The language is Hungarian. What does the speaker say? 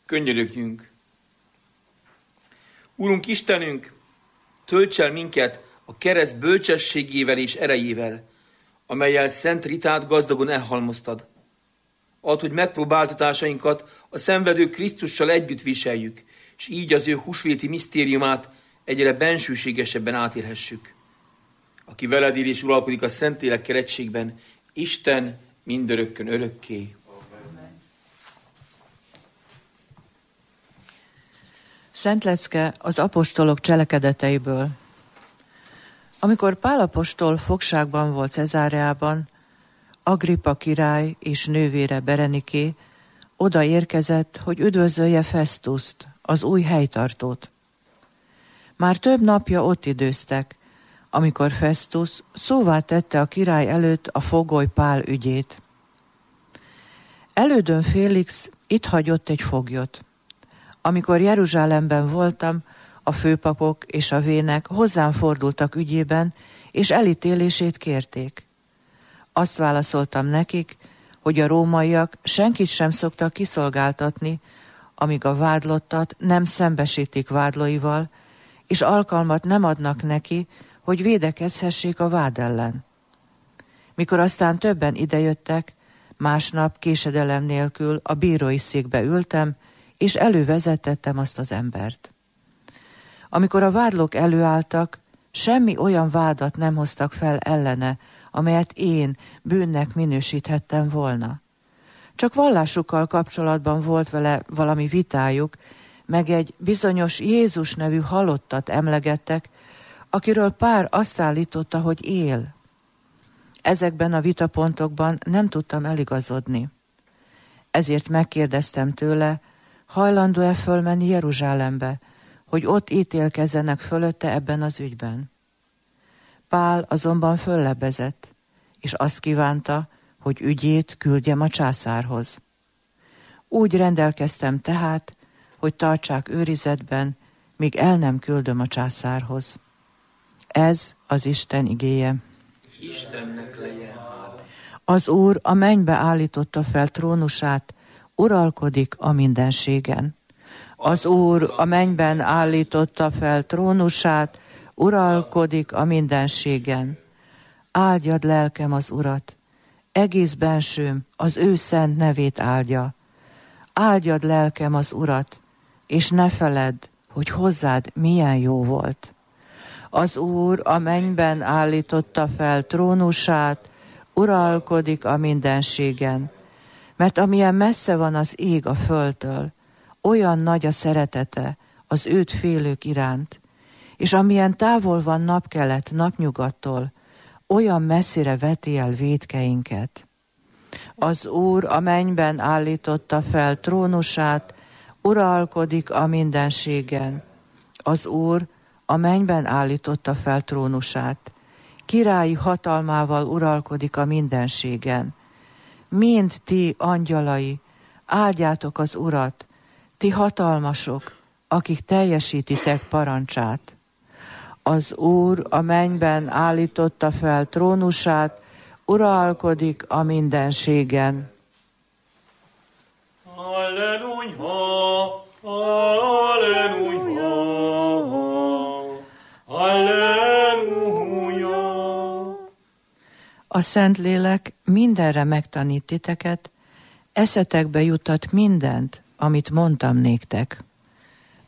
Könyörögjünk. Urunk Istenünk, tölts el minket a kereszt bölcsességével és erejével, amellyel Szent Ritát gazdagon elhalmoztad. Add, hogy megpróbáltatásainkat a szenvedő Krisztussal együtt viseljük, és így az ő húsvéti misztériumát egyre bensőségesebben átélhessük. Aki veled él és uralkodik a Szentlélekkel egységben, Isten mindörökkön örökké. Szent lecke az apostolok cselekedeteiből. Amikor Pál apostol fogságban volt Cezáreában, Agrippa király és nővére Bereniké oda érkezett, hogy üdvözölje Festuszt, az új helytartót. Már több napja ott időztek, amikor Festus szóvá tette a király előtt a fogoly Pál ügyét. Elődön Félix itt hagyott egy foglyot. Amikor Jeruzsálemben voltam, a főpapok és a vének hozzám fordultak ügyében, és elítélését kérték. Azt válaszoltam nekik, hogy a rómaiak senkit sem szoktak kiszolgáltatni, amíg a vádlottat nem szembesítik vádlóival, és alkalmat nem adnak neki, hogy védekezhessék a vád ellen. Mikor aztán többen idejöttek, másnap késedelem nélkül a bírói székbe ültem, és elővezettettem azt az embert. Amikor a vádlók előálltak, semmi olyan vádat nem hoztak fel ellene, amelyet én bűnnek minősíthettem volna. Csak vallásukkal kapcsolatban volt vele valami vitájuk, meg egy bizonyos Jézus nevű halottat emlegettek, akiről pár azt állította, hogy él. Ezekben a vitapontokban nem tudtam eligazodni. Ezért megkérdeztem tőle, hajlandó-e fölmenni Jeruzsálembe, hogy ott ítélkezzenek fölötte ebben az ügyben. Pál azonban föllebbezett, és azt kívánta, hogy ügyét küldjem a császárhoz. Úgy rendelkeztem tehát, hogy tartsák őrizetben, míg el nem küldöm a császárhoz. Ez az Isten igéje. Istennek legyen hála. Az Úr a mennybe állította fel trónusát, uralkodik a mindenségen. Az Úr a mennyben állította fel trónusát, uralkodik a mindenségen. Áldjad lelkem az Urat, egész bensőm az ő szent nevét áldja. Áldjad lelkem az Urat, és ne feledd, hogy hozzád milyen jó volt. Az Úr a mennyben állította fel trónusát, uralkodik a mindenségen. Mert amilyen messze van az ég a földtől, olyan nagy a szeretete az őt félők iránt, és amilyen távol van napkelet napnyugattól, olyan messzire veti el vétkeinket. Az Úr a mennyben állította fel trónusát, uralkodik a mindenségen. Az Úr a mennyben állította fel trónusát, királyi hatalmával uralkodik a mindenségen. Mind ti angyalai, áldjátok az Urat, ti hatalmasok, akik teljesítitek parancsát. Az Úr a mennyben állította fel trónusát, uralkodik a mindenségen. Alleluja, alleluja, alleluja. A Szentlélek mindenre megtanít titeket, eszetekbe juttat mindent, amit mondtam néktek.